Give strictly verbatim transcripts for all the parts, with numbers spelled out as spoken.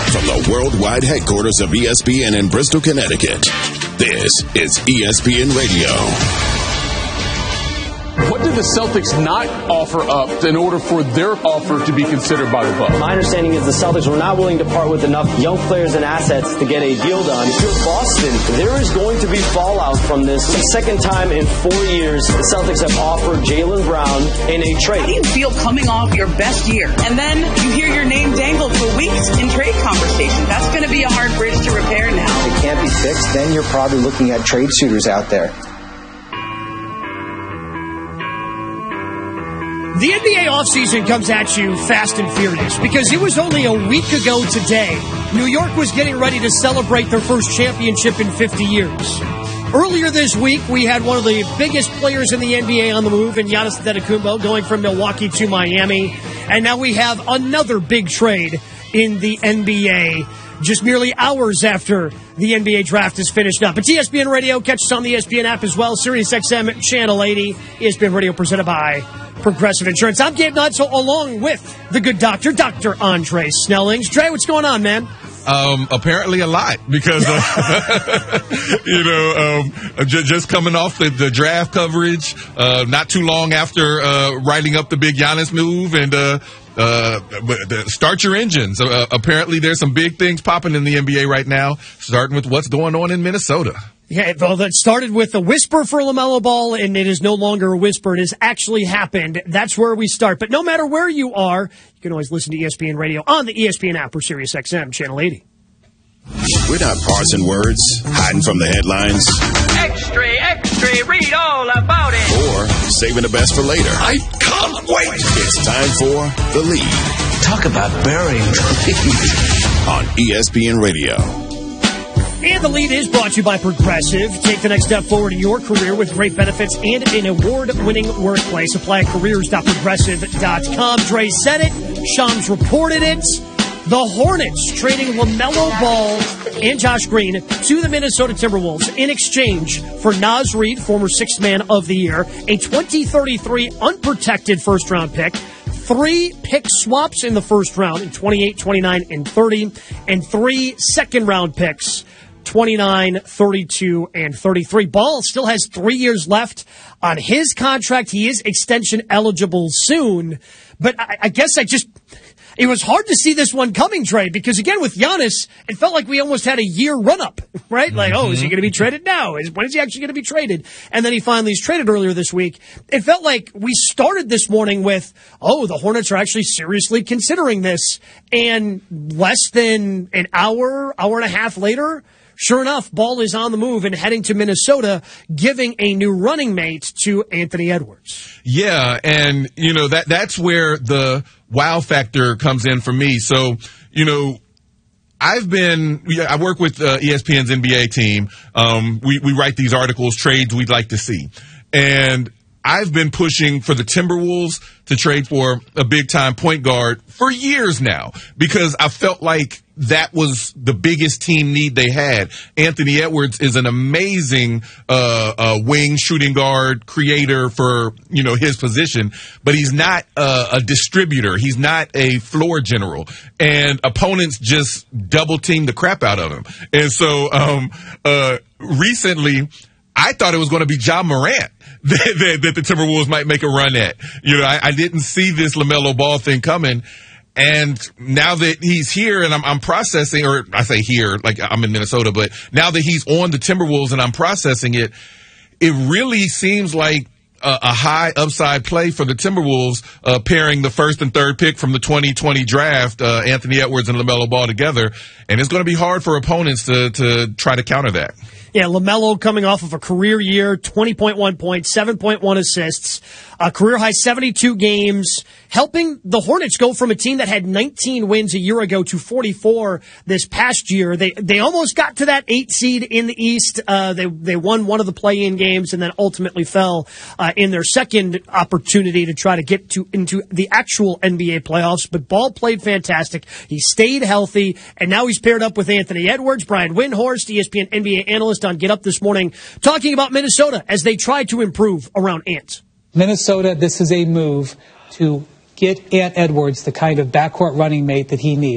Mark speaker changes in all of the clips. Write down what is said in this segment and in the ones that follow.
Speaker 1: From the worldwide headquarters of E S P N in Bristol, Connecticut, this is E S P N Radio.
Speaker 2: What did the Celtics not offer up in order for their offer to be considered by the Bucks?
Speaker 3: My understanding is the Celtics were not willing to part with enough young players and assets to get a deal done. If you're Boston, there is going to be fallout from this. The second time in four years, the Celtics have offered Jaylen Brown in a trade.
Speaker 4: How do you feel coming off your best year, and then you hear your name dangled for weeks in trade conversation? That's going to be a hard bridge to repair now.
Speaker 5: If it can't be fixed, then you're probably looking at trade suitors out there.
Speaker 6: The N B A offseason comes at you fast and furious because it was only a week ago today New York was getting ready to celebrate their first championship in fifty years. Earlier this week, we had one of the biggest players in the N B A on the move in Giannis Antetokounmpo going from Milwaukee to Miami. And now we have another big trade in the N B A just merely hours after the N B A draft is finished up. It's E S P N Radio. Catch us on the E S P N app as well. Sirius X M Channel eighty. E S P N Radio presented by Progressive Insurance. I'm Gabe Nutzel along with the good doctor, Doctor Andre Snellings. Dre, what's going on, man?
Speaker 7: Um, apparently a lot because, uh, you know, um, j- just coming off the, the draft coverage, uh, not too long after, uh, writing up the big Giannis move and, uh, uh, start your engines. Uh, apparently there's some big things popping in the N B A right now, starting with what's going on in Minnesota.
Speaker 6: Yeah, well, that started with a whisper for LaMelo Ball, and it is no longer a whisper. It has actually happened. That's where we start. But no matter where you are, you can always listen to E S P N Radio on the E S P N app or Sirius X M Channel eighty.
Speaker 1: We're not parsing words, hiding from the headlines.
Speaker 8: Extra, extra, read all about it.
Speaker 1: Or saving the best for later.
Speaker 8: I can't wait.
Speaker 1: It's time for The Lead.
Speaker 8: Talk about burying the lead.
Speaker 1: On E S P N Radio.
Speaker 6: And The Lead is brought to you by Progressive. Take the next step forward in your career with great benefits and an award-winning workplace. Apply at careers dot progressive dot com. Dre said it. Shams reported it. The Hornets trading LaMelo Ball and Josh Green to the Minnesota Timberwolves in exchange for Naz Reid, former sixth man of the year, a twenty thirty-three unprotected first-round pick, three pick swaps in the first round in twenty-eight, twenty-nine, and thirty, and three second-round picks, twenty-nine, thirty-two, and thirty-three. Ball still has three years left on his contract. He is extension eligible soon. But I, I guess I just... It was hard to see this one coming, Trey, because, again, with Giannis, it felt like we almost had a year run-up, right? Like, oh, is he going to be traded now? Is, when is he actually going to be traded? And then he finally is traded earlier this week. It felt like we started this morning with, oh, the Hornets are actually seriously considering this. And less than an hour, hour and a half later, sure enough, Ball is on the move and heading to Minnesota, giving a new running mate to Anthony Edwards.
Speaker 7: Yeah, and, you know, that that's where the wow factor comes in for me. So, you know, I've been, I work with uh, E S P N's N B A team. Um, we, we write these articles, trades we'd like to see. And I've been pushing for the Timberwolves to trade for a big-time point guard for years now because I felt like that was the biggest team need they had. Anthony Edwards is an amazing uh, uh wing shooting guard creator for, you know, his position, but he's not uh, a distributor. He's not a floor general. And opponents just double-team the crap out of him. And so um uh recently, I thought it was going to be Ja Morant that, that, that the Timberwolves might make a run at. You know, I, I didn't see this LaMelo Ball thing coming. And now that he's here and I'm, I'm processing, or I say here, like I'm in Minnesota, but now that he's on the Timberwolves and I'm processing it, it really seems like a, a high upside play for the Timberwolves, uh, pairing the first and third pick from the twenty twenty draft, uh, Anthony Edwards and LaMelo Ball together. And it's going to be hard for opponents to, to try to counter that.
Speaker 6: Yeah, LaMelo coming off of a career year, twenty point one points, seven point one assists, a career high seventy-two games, helping the Hornets go from a team that had nineteen wins a year ago to forty-four this past year. They they almost got to that eight seed in the East. Uh, they they won one of the play-in games and then ultimately fell uh, in their second opportunity to try to get to into the actual N B A playoffs. But Ball played fantastic. He stayed healthy, and now he's paired up with Anthony Edwards. Brian Windhorst, E S P N N B A analyst, on Get Up this morning, talking about Minnesota as they try to improve around Ant.
Speaker 9: Minnesota, this is a move to get Ant Edwards the kind of backcourt running mate that he needs.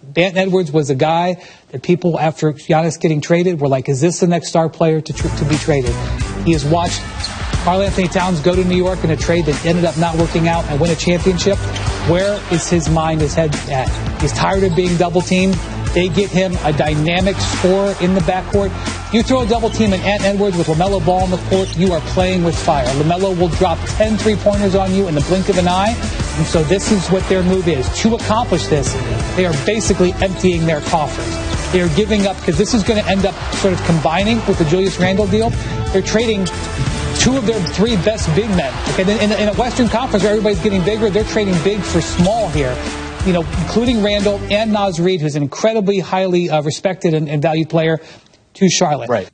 Speaker 9: Anthony Edwards was a guy that people, after Giannis getting traded, were like, is this the next star player to, tr- to be traded? He has watched Karl Anthony Towns go to New York in a trade that ended up not working out and win a championship. Where is his mind, his head at? He's tired of being double-teamed. They get him a dynamic scorer in the backcourt. You throw a double team in Ant Edwards with LaMelo Ball on the court, you are playing with fire. LaMelo will drop ten three-pointers on you in the blink of an eye. And so this is what their move is. To accomplish this, they are basically emptying their coffers. They are giving up, because this is going to end up sort of combining with the Julius Randle deal. They're trading two of their three best big men. Okay, in, in a Western Conference where everybody's getting bigger, they're trading big for small here. You know, including Randall and Naz Reid, who's an incredibly highly uh, respected and, and valued player, to Charlotte.
Speaker 6: Right.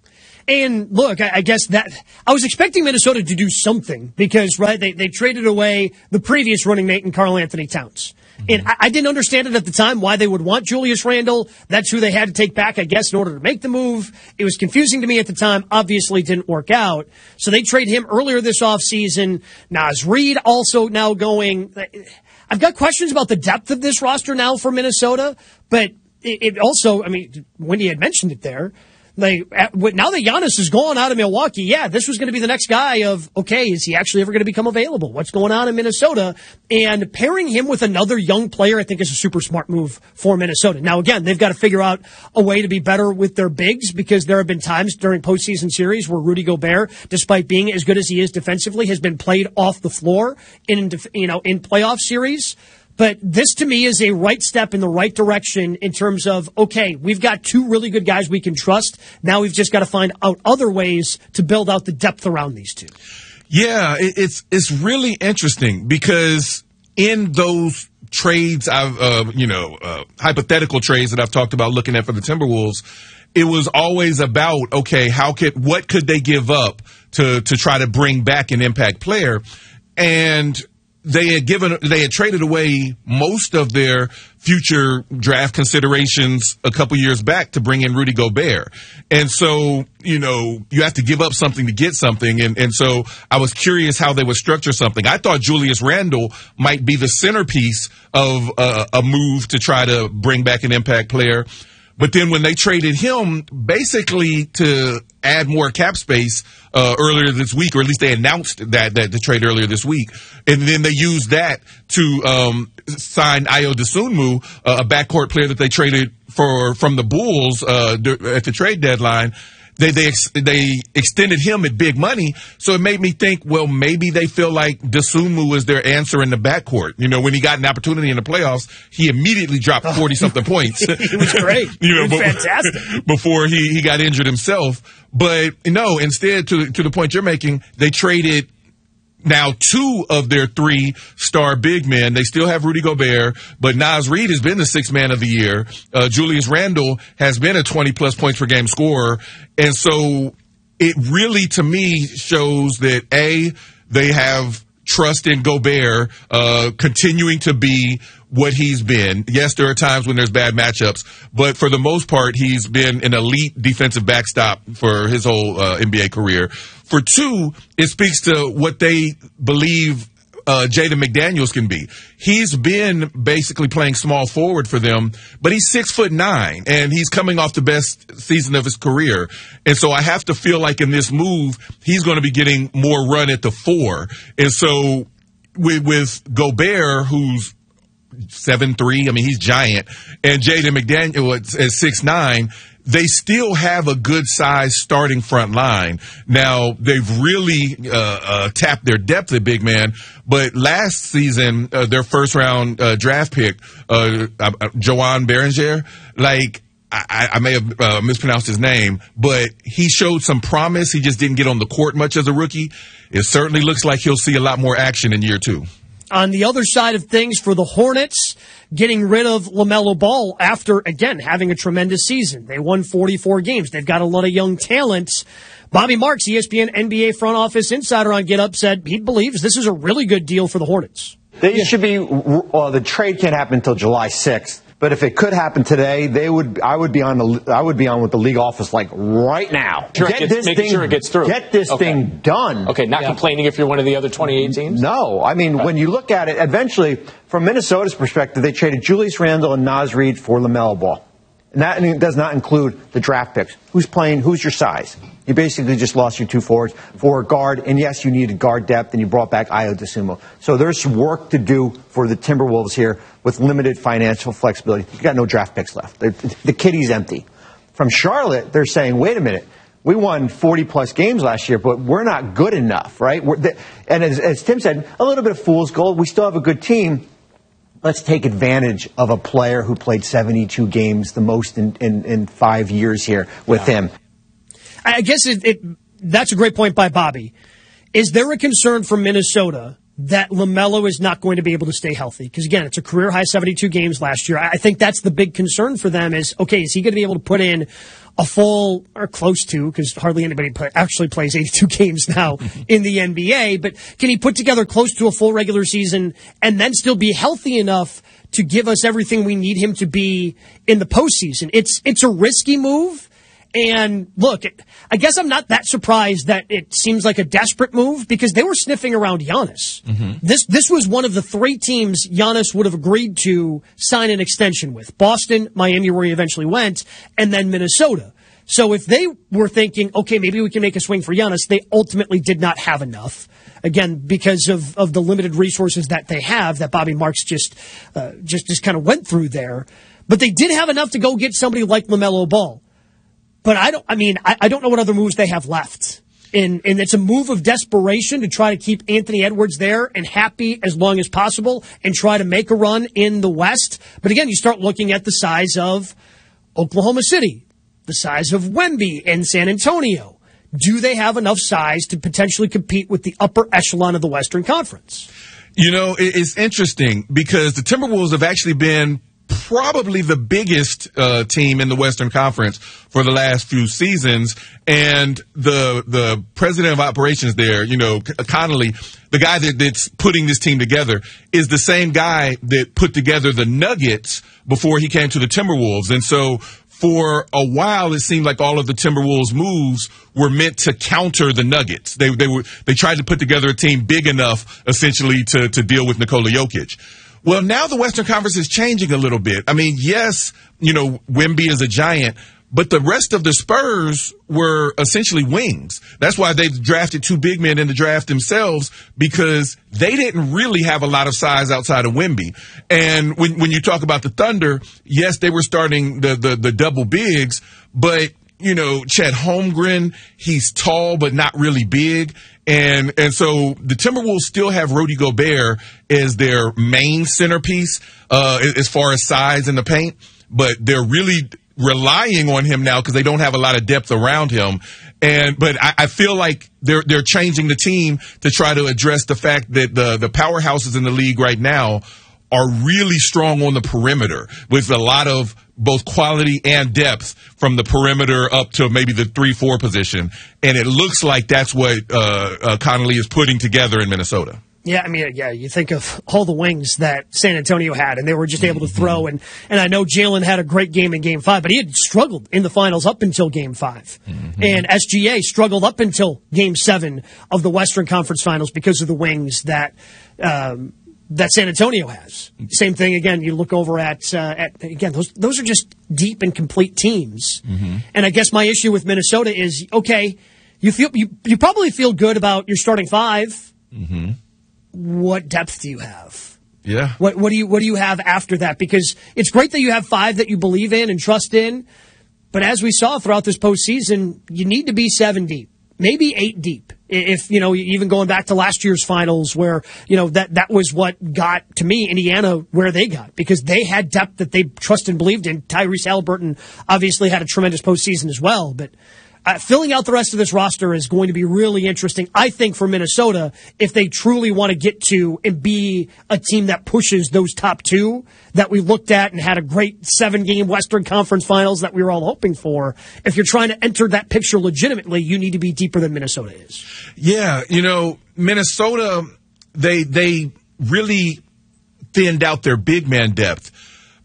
Speaker 6: And look, I, I guess that I was expecting Minnesota to do something because, right, they, they traded away the previous running mate in Karl Anthony Towns. And I, I didn't understand it at the time why they would want Julius Randle. That's who they had to take back, I guess, in order to make the move. It was confusing to me at the time. Obviously didn't work out. So they trade him earlier this offseason. Naz Reid also now going. I've got questions about the depth of this roster now for Minnesota, but it, it also, I mean, Wendy had mentioned it there. Like, now that Giannis is gone out of Milwaukee, yeah, this was going to be the next guy of, okay, is he actually ever going to become available? What's going on in Minnesota? And pairing him with another young player, I think, is a super smart move for Minnesota. Now, again, they've got to figure out a way to be better with their bigs because there have been times during postseason series where Rudy Gobert, despite being as good as he is defensively, has been played off the floor in, you know, in playoff series. But this, to me, is a right step in the right direction in terms of, okay, we've got two really good guys we can trust. Now we've just got to find out other ways to build out the depth around these two.
Speaker 7: Yeah, it's it's really interesting because in those trades, I've uh, you know, uh, hypothetical trades that I've talked about looking at for the Timberwolves, it was always about, okay, how could what could they give up to to try to bring back an impact player? And They had given, they had traded away most of their future draft considerations a couple years back to bring in Rudy Gobert. And so, you know, you have to give up something to get something. And, and so I was curious how they would structure something. I thought Julius Randle might be the centerpiece of a, a move to try to bring back an impact player. But then when they traded him basically to add more cap space uh, earlier this week, or at least they announced that, that the trade earlier this week, and then they used that to um, sign Ayo Dosunmu, uh, a backcourt player that they traded for from the Bulls uh, at the trade deadline. They they ex- they extended him at big money, so it made me think, well, maybe they feel like Dosunmu is their answer in the backcourt. You know, when he got an opportunity in the playoffs, he immediately dropped forty-something points.
Speaker 6: He was great.
Speaker 7: you know,
Speaker 6: he was fantastic.
Speaker 7: Before he, he got injured himself. But, no, instead, to, to the point you're making, they traded now two of their three star big men. They still have Rudy Gobert, but Naz Reid has been the sixth man of the year. Uh, Julius Randle has been a twenty-plus points per game scorer. And so it really, to me, shows that, A, they have trust in Gobert uh, continuing to be what he's been. Yes, there are times when there's bad matchups, but for the most part, he's been an elite defensive backstop for his whole uh, N B A career. For two, it speaks to what they believe uh, Jaden McDaniels can be. He's been basically playing small forward for them, but he's six foot nine, and he's coming off the best season of his career. And so I have to feel like in this move, he's going to be getting more run at the four. And so with, with Gobert, who's seven three, I mean, he's giant, and Jaden McDaniels at six nine, they still have a good size starting front line. Now, they've really uh, uh, tapped their depth at big man, but last season, uh, their first round uh, draft pick, uh, uh, Joan Berenger, like, I, I may have uh, mispronounced his name, but he showed some promise. He just didn't get on the court much as a rookie. It certainly looks like he'll see a lot more action in year two.
Speaker 6: On the other side of things for the Hornets, getting rid of LaMelo Ball after, again, having a tremendous season. They won forty-four games. They've got a lot of young talents. Bobby Marks, E S P N N B A front office insider on Get Up, said he believes this is a really good deal for the Hornets.
Speaker 10: They should be, uh, the trade can't happen until July sixth. But if it could happen today, they would. I would be on the. I would be on with the league office like right now.
Speaker 11: Sure
Speaker 10: get
Speaker 11: gets,
Speaker 10: this
Speaker 11: making
Speaker 10: thing.
Speaker 11: Sure it gets through.
Speaker 10: Get this
Speaker 11: okay.
Speaker 10: thing done.
Speaker 11: Okay, not yeah. complaining if you're one of the other twenty-eight teams.
Speaker 10: No, I mean right. when you look at it, eventually, from Minnesota's perspective, they traded Julius Randle and Naz Reid for LaMelo Ball, and that does not include the draft picks. Who's playing? Who's your size? You basically just lost your two forwards for a guard, and yes, you needed guard depth, and you brought back Ayo Dosunmu. So there's work to do for the Timberwolves here with limited financial flexibility. You've got no draft picks left. They're, the kitty's empty. From Charlotte, they're saying, wait a minute, we won forty-plus games last year, but we're not good enough, right? We're the, and as, as Tim said, a little bit of fool's gold. We still have a good team. Let's take advantage of a player who played seventy-two games, the most in, in, in five years here with yeah. him.
Speaker 6: I guess it, it, that's a great point by Bobby. Is there a concern from Minnesota that LaMelo is not going to be able to stay healthy? Because, again, it's a career-high seventy-two games last year. I think that's the big concern for them is, okay, is he going to be able to put in a full, or close to, because hardly anybody play, actually plays eighty-two games now in the N B A, but can he put together close to a full regular season and then still be healthy enough to give us everything we need him to be in the postseason? It's, it's a risky move. And look, I guess I'm not that surprised that it seems like a desperate move because they were sniffing around Giannis. Mm-hmm. This this was one of the three teams Giannis would have agreed to sign an extension with. Boston, Miami, where he eventually went, and then Minnesota. So if they were thinking, okay, maybe we can make a swing for Giannis, they ultimately did not have enough. Again, because of, of the limited resources that they have that Bobby Marks just, uh, just, just kind of went through there. But they did have enough to go get somebody like LaMelo Ball. But I don't, I mean, I, I don't know what other moves they have left. And, and it's a move of desperation to try to keep Anthony Edwards there and happy as long as possible and try to make a run in the West. But again, you start looking at the size of Oklahoma City, the size of Wemby and San Antonio. Do they have enough size to potentially compete with the upper echelon of the Western Conference?
Speaker 7: You know, it's interesting because the Timberwolves have actually been probably the biggest uh, team in the Western Conference for the last few seasons. And the the president of operations there, you know, Connolly, the guy that, that's putting this team together, is the same guy that put together the Nuggets before he came to the Timberwolves. And so for a while, it seemed like all of the Timberwolves moves were meant to counter the Nuggets. They they were they tried to put together a team big enough, essentially, to, to deal with Nikola Jokic. Well, now the Western Conference is changing a little bit. I mean, yes, you know, Wemby is a giant, but the rest of the Spurs were essentially wings. That's why they've drafted two big men in the draft themselves, because they didn't really have a lot of size outside of Wemby. And when when you talk about the Thunder, yes, they were starting the the, the double bigs, but you know, Chet Holmgren, he's tall but not really big. And and so the Timberwolves still have Rudy Gobert as their main centerpiece uh, as far as size in the paint, but they're really relying on him now because they don't have a lot of depth around him. And but I, I feel like they're they're changing the team to try to address the fact that the the powerhouses in the league right now are really strong on the perimeter with a lot of both quality and depth from the perimeter up to maybe the three four position. And it looks like that's what uh, uh, Connolly is putting together in Minnesota.
Speaker 6: Yeah, I mean, yeah, you think of all the wings that San Antonio had, and they were just able to throw. And, and I know Jalen had a great game in Game five, but he had struggled in the finals up until Game five. Mm-hmm. And S G A struggled up until Game seven of the Western Conference Finals because of the wings that um, that San Antonio has. Same thing, again, you look over at, uh, at again, those those are just deep and complete teams. Mm-hmm. And I guess my issue with Minnesota is, okay, you feel you, you probably feel good about your starting five. Mm-hmm. What depth do you have?
Speaker 7: Yeah.
Speaker 6: What what do you what do you have after that? Because it's great that you have five that you believe in and trust in, but as we saw throughout this postseason, you need to be seven deep, maybe eight deep. If, you know, even going back to last year's finals where, you know, that, that was what got, to me, Indiana where they got, because they had depth that they trusted and believed in. Tyrese Haliburton obviously had a tremendous postseason as well, but Uh, filling out the rest of this roster is going to be really interesting, I think, for Minnesota, if they truly want to get to and be a team that pushes those top two that we looked at and had a great seven-game Western Conference Finals that we were all hoping for. If you're trying to enter that picture legitimately, you need to be deeper than Minnesota is.
Speaker 7: Yeah, you know, Minnesota, they they really thinned out their big man depth.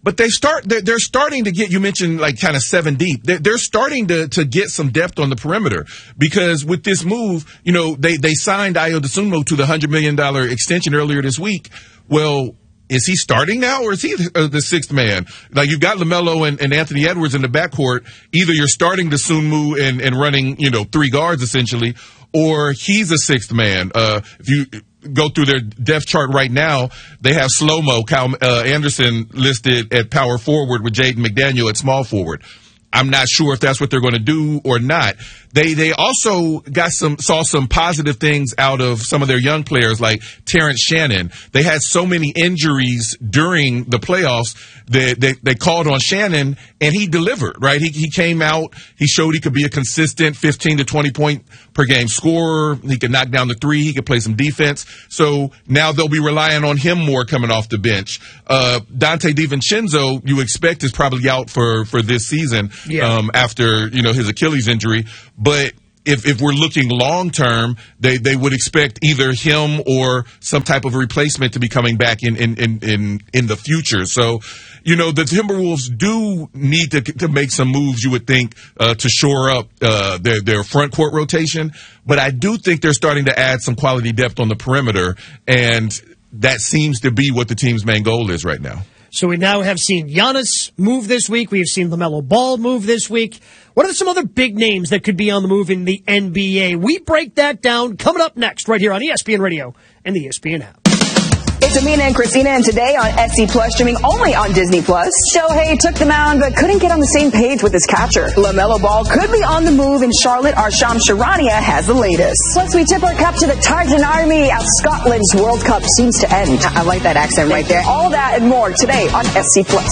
Speaker 7: but they start, they're, they're starting to get, you mentioned like kind of seven deep. They're, they're starting to, to get some depth on the perimeter because with this move, you know, they, they signed Ayo Dosunmu to the one hundred million dollars extension earlier this week. Well, is he starting now or is he the, the sixth man? Like you've got LaMelo and, and Anthony Edwards in the backcourt. Either you're starting Dosunmu and, and running, you know, three guards essentially, or he's a sixth man. Uh, if you go through their depth chart right now, they have Slow-Mo, Kyle uh, Anderson listed at power forward with Jaden McDaniel at small forward. I'm not sure if that's what they're going to do or not. They they also got some saw some positive things out of some of their young players like Terrence Shannon. They had so many injuries during the playoffs that they, they called on Shannon and he delivered, right? He he came out, he showed he could be a consistent fifteen to twenty point per game scorer. He could knock down the three, he could play some defense. So now they'll be relying on him more coming off the bench. Uh, Dante DiVincenzo, you expect is probably out for, for this season. Yeah. Um, after, you know, his Achilles injury. But if, if we're looking long term, they, they would expect either him or some type of replacement to be coming back in, in, in, in, in the future. So, you know, the Timberwolves do need to, to make some moves, you would think, uh, to shore up, uh, their, their front court rotation. But I do think they're starting to add some quality depth on the perimeter. And that seems to be what the team's main goal is right now.
Speaker 6: So we now have seen Giannis move this week. We have seen LaMelo Ball move this week. What are some other big names that could be on the move in the N B A? We break that down coming up next right here on E S P N Radio and the E S P N app.
Speaker 12: It's Amina and Christina, and today on S C Plus, streaming only on Disney Plus. Shohei took the mound, but couldn't get on the same page with his catcher. LaMelo Ball could be on the move in Charlotte. Our Shams Charania has the latest. Plus, we tip our cup to the Titan Army as Scotland's World Cup seems to end. I like that accent right there. All that and more today on S C Plus.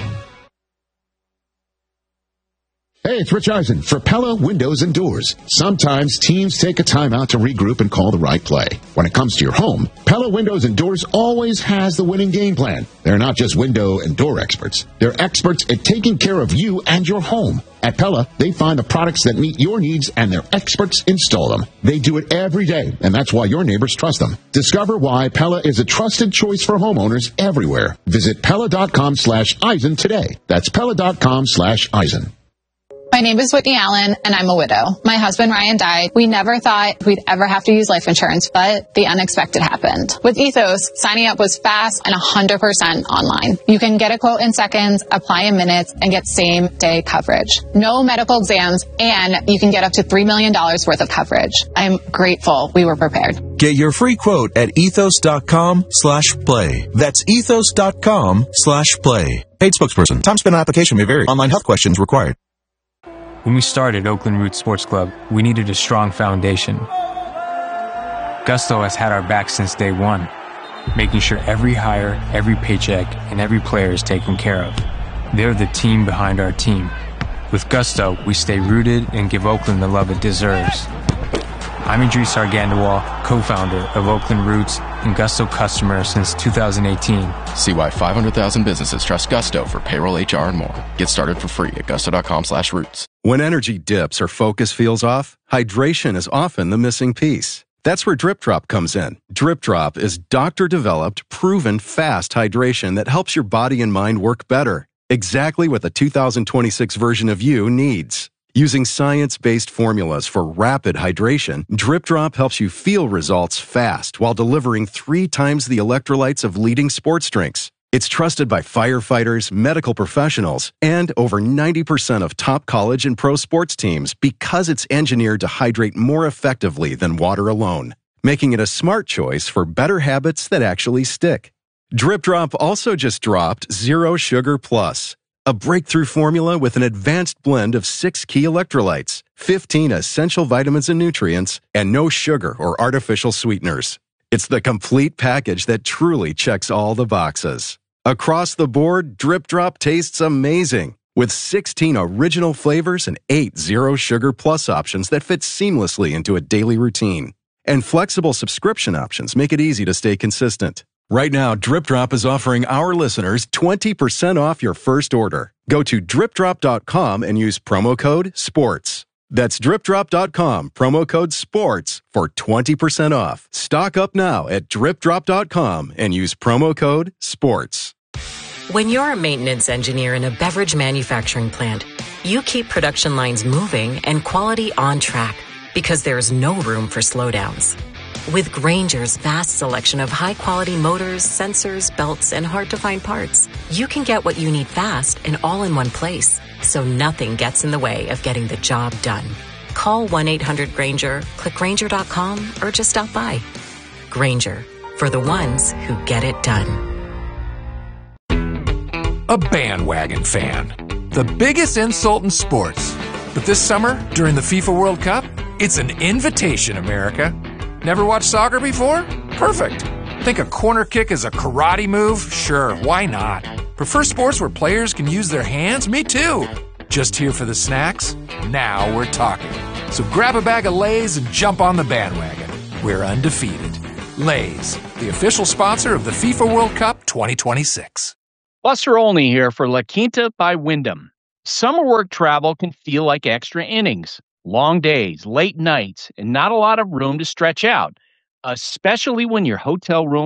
Speaker 13: Hey, it's Rich Eisen for Pella Windows and Doors. Sometimes teams take a timeout to regroup and call the right play. When it comes to your home, Pella Windows and Doors always has the winning game plan. They're not just window and door experts. They're experts at taking care of you and your home. At Pella, they find the products that meet your needs and their experts install them. They do it every day, and that's why your neighbors trust them. Discover why Pella is a trusted choice for homeowners everywhere. Visit Pella.com slash Eisen today. That's Pella.com slash Eisen.
Speaker 14: My name is Whitney Allen, and I'm a widow. My husband, Ryan, died. We never thought we'd ever have to use life insurance, but the unexpected happened. With Ethos, signing up was fast and one hundred percent online. You can get a quote in seconds, apply in minutes, and get same-day coverage. No medical exams, and you can get up to three million dollars worth of coverage. I'm grateful we were prepared.
Speaker 15: Get your free quote at ethos.com slash play. That's ethos.com slash play. Paid spokesperson. Time spent on application may vary. Online health questions required.
Speaker 16: When we started Oakland Roots Sports Club, we needed a strong foundation. Gusto has had our back since day one, making sure every hire, every paycheck, and every player is taken care of. They're the team behind our team. With Gusto, we stay rooted and give Oakland the love it deserves. I'm Idris Argandawal, co-founder of Oakland Roots and Gusto customer since two thousand eighteen.
Speaker 17: See why five hundred thousand businesses trust Gusto for payroll, H R, and more. Get started for free at gusto.com slash roots.
Speaker 18: When energy dips or focus feels off, hydration is often the missing piece. That's where Drip Drop comes in. Drip Drop is doctor-developed, proven fast hydration that helps your body and mind work better. Exactly what the two thousand twenty-six version of you needs. Using science-based formulas for rapid hydration, Drip Drop helps you feel results fast while delivering three times the electrolytes of leading sports drinks. It's trusted by firefighters, medical professionals, and over ninety percent of top college and pro sports teams because it's engineered to hydrate more effectively than water alone, making it a smart choice for better habits that actually stick. Drip Drop also just dropped Zero Sugar Plus, a breakthrough formula with an advanced blend of six key electrolytes, fifteen essential vitamins and nutrients, and no sugar or artificial sweeteners. It's the complete package that truly checks all the boxes. Across the board, Drip Drop tastes amazing, with sixteen original flavors and eight Zero Sugar Plus options that fit seamlessly into a daily routine. And flexible subscription options make it easy to stay consistent. Right now, Drip Drop is offering our listeners twenty percent off your first order. Go to drip drop dot com and use promo code SPORTS. That's drip drop dot com, promo code SPORTS for twenty percent off. Stock up now at drip drop dot com and use promo code SPORTS.
Speaker 19: When you're a maintenance engineer in a beverage manufacturing plant, you keep production lines moving and quality on track because there's no room for slowdowns. With Grainger's vast selection of high-quality motors, sensors, belts, and hard-to-find parts, you can get what you need fast and all in one place, so nothing gets in the way of getting the job done. Call one eight hundred Grainger, click Grainger dot com, or just stop by. Grainger, for the ones who get it done.
Speaker 20: A bandwagon fan. The biggest insult in sports. But this summer, during the FIFA World Cup, it's an invitation, America. Never watched soccer before? Perfect. Think a corner kick is a karate move? Sure, why not? Prefer sports where players can use their hands? Me too. Just here for the snacks? Now we're talking. So grab a bag of Lay's and jump on the bandwagon. We're undefeated. Lay's, the official sponsor of the FIFA World Cup twenty twenty-six.
Speaker 21: Buster Olney here for La Quinta by Wyndham. Summer work travel can feel like extra innings. Long days, late nights, and not a lot of room to stretch out, especially when your hotel room